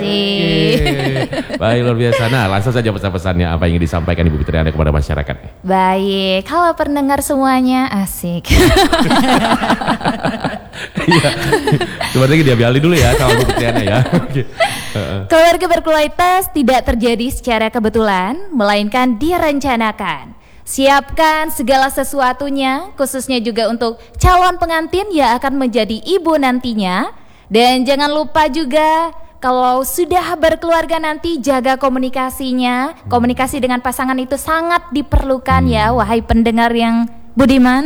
Baik, luar biasa. Nah, langsung saja pesan-pesannya apa yang ingin disampaikan Ibu Fitriana kepada masyarakat. Baik, kalau pendengar semuanya asik. Iya. Sebenarnya dia biali dulu ya kalau Ibu Fitriana ya. Keluarga berkualitas tidak terjadi secara kebetulan, melainkan direncanakan. Siapkan segala sesuatunya, khususnya juga untuk calon pengantin yang akan menjadi ibu nantinya. Dan jangan lupa juga kalau sudah berkeluarga nanti jaga komunikasinya. Komunikasi dengan pasangan itu sangat diperlukan ya, wahai pendengar yang budiman.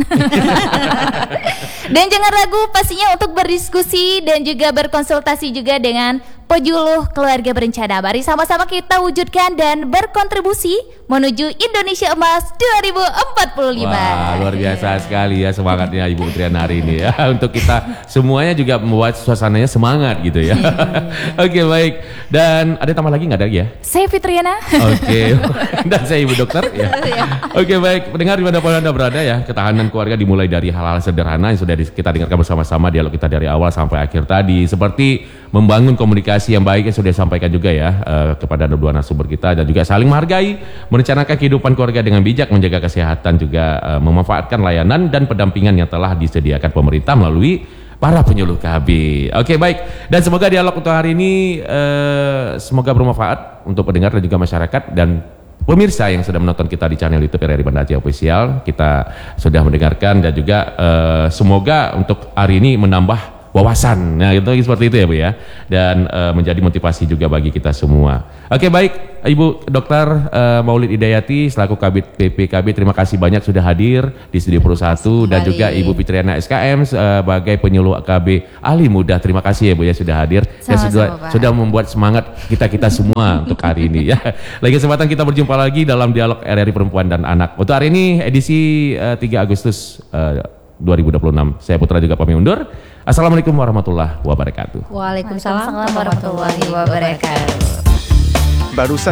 Dan jangan ragu pastinya untuk berdiskusi dan juga berkonsultasi juga dengan Pejuluh Keluarga Berencana. Mari sama-sama kita wujudkan dan berkontribusi menuju Indonesia Emas 2045. Wah, luar biasa sekali ya semangatnya Ibu Fitriana hari ini ya. Untuk kita semuanya juga membuat suasananya semangat gitu ya. Oke, baik. Dan ada tambah lagi nggak ada ya? Saya Fitriana. Oke. Dan saya Ibu Dokter ya. Oke, baik. Pendengar dimanapun Anda berada ya, ketahanan keluarga dimulai dari hal-hal sederhana yang sudah kita dengarkan bersama-sama dialog kita dari awal sampai akhir tadi. Seperti membangun komunikasi yang baik yang sudah disampaikan juga ya kepada dua narasumber kita, dan juga saling menghargai, merencanakan kehidupan keluarga dengan bijak, menjaga kesehatan, juga memanfaatkan layanan dan pendampingan yang telah disediakan pemerintah melalui para penyuluh KB. Oke, baik. Dan semoga dialog untuk hari ini semoga bermanfaat untuk pendengar dan juga masyarakat dan pemirsa yang sudah menonton kita di channel YouTube RRI Banda Aceh Official. Kita sudah mendengarkan dan juga semoga untuk hari ini menambah wawasan, nah itu seperti itu ya Bu ya, dan menjadi motivasi juga bagi kita semua. Oke, baik, Ibu Dokter Maulid Hidayati selaku Kabid PPKB, terima kasih banyak sudah hadir di Studio Pro 1, dan juga Ibu Fitriana SKM sebagai penyuluh KB ahli muda, terima kasih ya Bu ya sudah hadir dan sudah membuat semangat kita semua untuk hari ini ya. Lagi kesempatan kita berjumpa lagi dalam dialog RRI Perempuan dan Anak. Untuk hari ini edisi 3 Agustus 2026. Saya Putra juga pamit undur. Assalamualaikum warahmatullahi wabarakatuh. Waalaikumsalam warahmatullahi wabarakatuh. Barusan